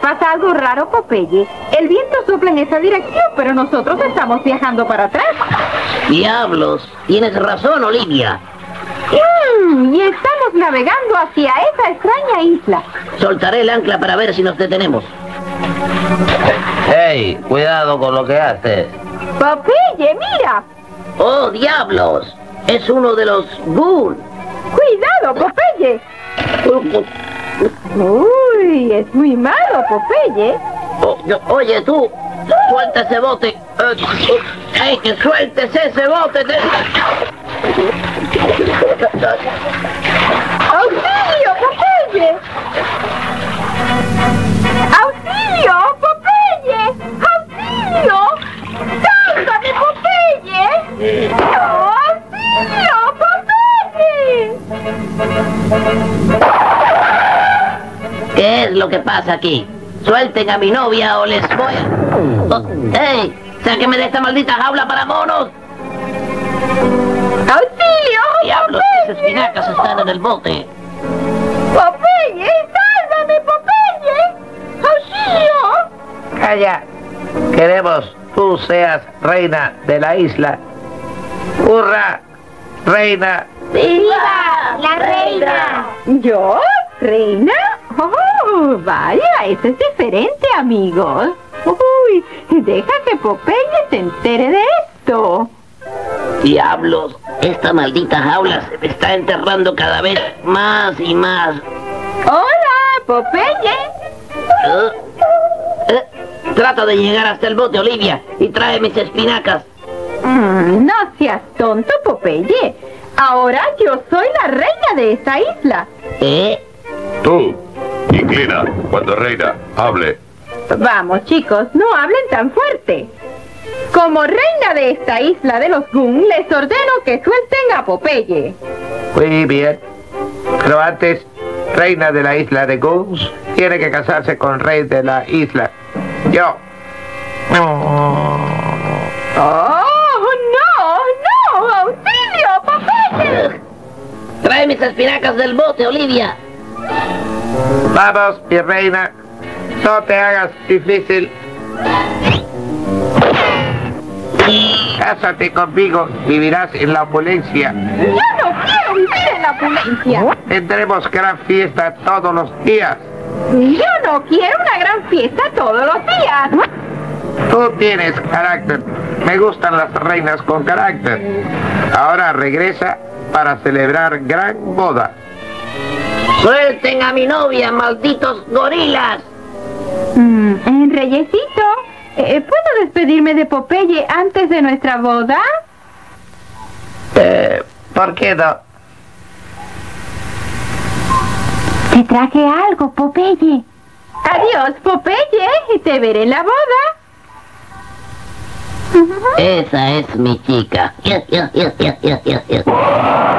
Pasa algo raro, Popeye. El viento sopla en esa dirección, pero nosotros estamos viajando para atrás. Diablos, tienes razón, Olivia. Y estamos navegando hacia esa extraña isla. Soltaré el ancla para ver si nos detenemos. ¡Ey! Cuidado con lo que haces. Popeye, mira. ¡Oh, diablos! Es uno de los Goon. Cuidado, Popeye. Uy, es muy malo, Popeye. Oye, tú, suelta ese bote. ¡Ey, que sueltes ese bote! ¡Auxilio, Popeye! ¡Auxilio, Popeye! ¡Auxilio! ¡Sálvame, Popeye! ¡Auxilio, Popeye! ¿Qué es lo que pasa aquí? Suelten a mi novia o les voy a... ¡Ey! ¡Sáquenme de esta maldita jaula para monos! ¡Auxilio, ¡Diablos! Popeye! ¡Esas espinacas están en el bote! ¡Popeye! ¡Sálvame, Popeye! ¡Auxilio! Calla. Queremos tú seas reina de la isla. ¡Hurra! ¡Reina! ¡Viva la reina! ¿Yo? ¿Reina? Oh, vaya, eso es diferente, amigos. Uy, deja que Popeye se entere de esto. ¡Diablos! Esta maldita jaula se me está enterrando cada vez más y más. ¡Hola, Popeye! Trata de llegar hasta el bote, Olivia, y trae mis espinacas. No seas tonto, Popeye. Ahora yo soy la reina de esta isla. ¿Eh? Tú, inclina, cuando reina, hable. Vamos, chicos, no hablen tan fuerte. Como reina de esta isla de los Goon, les ordeno que suelten a Popeye. Muy bien. Pero antes, reina de la isla de Goons tiene que casarse con rey de la isla. Yo. ¡Oh, no! ¡No! ¡Auxilio, Popeye! Trae mis espinacas del bote, Olivia. Vamos, mi reina. No te hagas difícil. Cásate conmigo, vivirás en la opulencia. ¡Yo no quiero vivir en la opulencia! Tendremos gran fiesta todos los días. ¡Yo no quiero una gran fiesta todos los días! Tú tienes carácter. Me gustan las reinas con carácter. Ahora regresa para celebrar gran boda. ¡Suelten a mi novia, malditos gorilas! Reyesito, ¿puedo despedirme de Popeye antes de nuestra boda? ¿Por qué no? Te traje algo, Popeye. Adiós, Popeye, y te veré en la boda. Esa es mi chica.